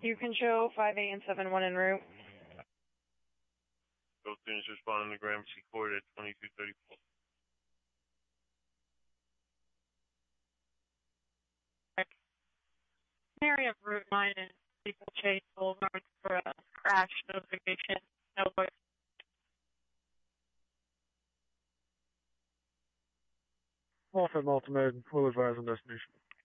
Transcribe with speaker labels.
Speaker 1: You can show 58 and 71 en route.
Speaker 2: Both students responding to Gramercy Court at 2234.
Speaker 3: Area of Route 9 and People Chase Boulevard for a crash notification. No voice.
Speaker 4: Moffett Multimed will advise on destination.